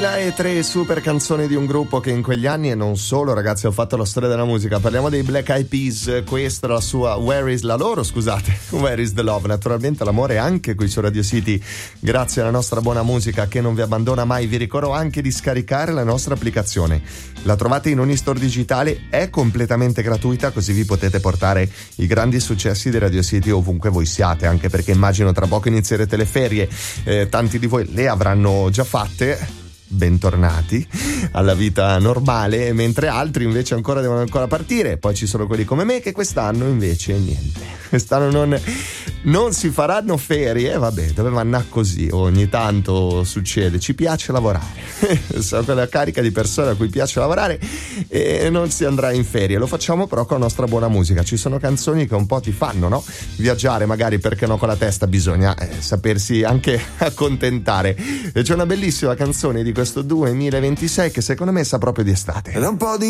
2003, super canzoni di un gruppo che in quegli anni, e non solo, ragazzi, ho fatto la storia della musica. Parliamo dei Black Eyed Peas. Questa è la sua Where is the Love. Naturalmente l'amore anche qui su Radio City, grazie alla nostra buona musica che non vi abbandona mai. Vi ricordo anche di scaricare la nostra applicazione. La trovate in ogni store digitale, è completamente gratuita, così vi potete portare i grandi successi di Radio City ovunque voi siate, anche perché immagino tra poco inizierete le ferie, tanti di voi le avranno già fatte. Bentornati alla vita normale, mentre altri invece devono ancora partire. Poi ci sono quelli come me che quest'anno invece niente, quest'anno non si faranno ferie. Vabbè, doveva andare così, ogni tanto succede, ci piace lavorare. Sono quella carica di persone a cui piace lavorare e non si andrà in ferie. Lo facciamo però con la nostra buona musica. Ci sono canzoni che un po' ti fanno, no? Viaggiare magari, perché no, con la testa bisogna sapersi anche accontentare. E c'è una bellissima canzone di questo 2026 che secondo me sa proprio di estate. Ed un po' di